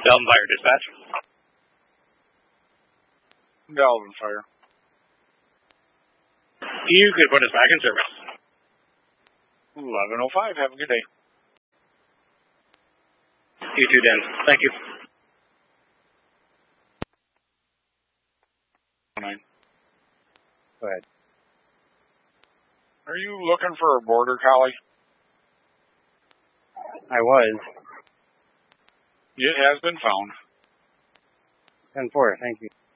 Delton Fire Dispatch. Delton Fire. You could put us back in service. 11:05. Have a good day. You too, Dan. Thank you. 9. Go ahead. Are you looking for a border collie? I was. It has been found. 10-4, thank you.